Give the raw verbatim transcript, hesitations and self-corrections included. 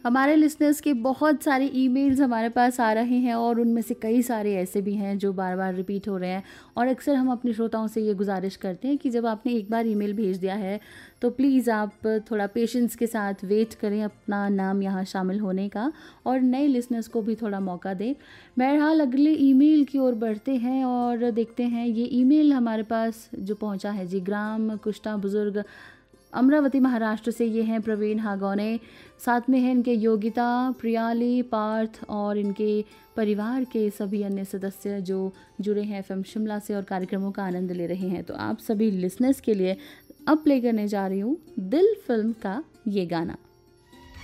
हमारे लिसनर्स के बहुत सारे ईमेल्स हमारे पास आ रहे हैं और उनमें से कई सारे ऐसे भी हैं जो बार बार रिपीट हो रहे हैं। और अक्सर हम अपने श्रोताओं से ये गुजारिश करते हैं कि जब आपने एक बार ईमेल भेज दिया है तो प्लीज़ आप थोड़ा पेशेंस के साथ वेट करें अपना नाम यहाँ शामिल होने का, और नए लिसनर्स को भी थोड़ा मौका दें। बहरहाल अगले ईमेल की ओर बढ़ते हैं और देखते हैं ये ईमेल हमारे पास जो पहुँचा है जी, ग्राम कुष्टा बुजुर्ग, अमरावती, महाराष्ट्र से। ये हैं प्रवीण हागौने, साथ में हैं इनके योगिता, प्रियाली, पार्थ और इनके परिवार के सभी अन्य सदस्य जो जुड़े हैं एफएम शिमला से और कार्यक्रमों का आनंद ले रहे हैं। तो आप सभी लिसनर्स के लिए अब प्ले करने जा रही हूँ दिल फिल्म का ये गाना।